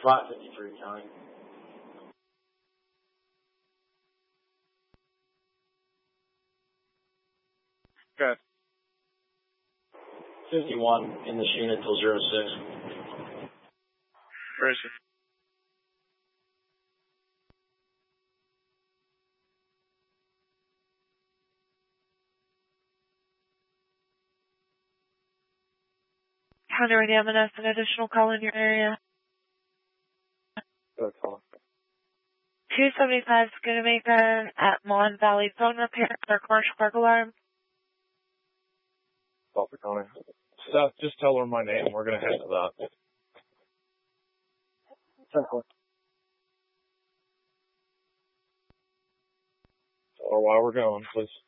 Flat 53 County. Good. 51 in this unit till 06. Where is she? County Radio, I'm going to ask an additional call in your area. Good call. 275 Schoonamaker at Mon Valley phone repair for commercial park alarm. Suffolk County. Seth, just tell her my name. We're going to head to that. Tell her why we're going, please.